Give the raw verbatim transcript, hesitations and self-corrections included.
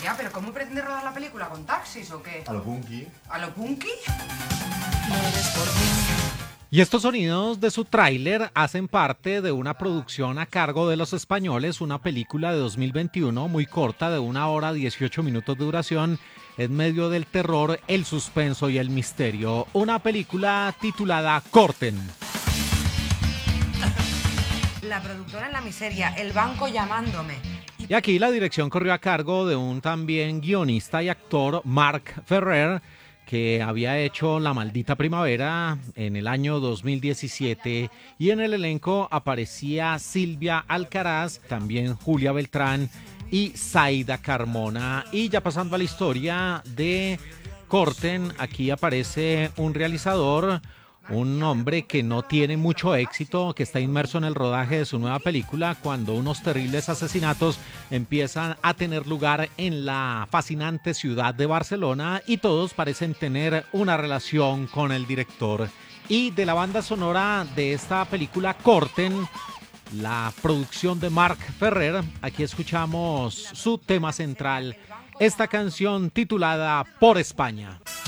Ya, pero ¿cómo pretende rodar la película? ¿Con taxis o qué? A lo punky. ¿A lo punky? Y estos sonidos de su tráiler hacen parte de una producción a cargo de los españoles, una película de dos mil veintiuno muy corta, de una hora dieciocho minutos de duración, en medio del terror, el suspenso y el misterio. Una película titulada Corten. La productora en la miseria, el banco llamándome. Y aquí la dirección corrió a cargo de un también guionista y actor, Marc Ferrer, que había hecho La Maldita Primavera en el año dos mil diecisiete, y en el elenco aparecía Silvia Alcaraz, también Julia Beltrán y Zaida Carmona. Y ya pasando a la historia de Corten, aquí aparece un realizador, un hombre que no tiene mucho éxito, que está inmerso en el rodaje de su nueva película cuando unos terribles asesinatos empiezan a tener lugar en la fascinante ciudad de Barcelona, y todos parecen tener una relación con el director. Y de la banda sonora de esta película Corten, la producción de Marc Ferrer, aquí escuchamos su tema central, esta canción titulada Por España.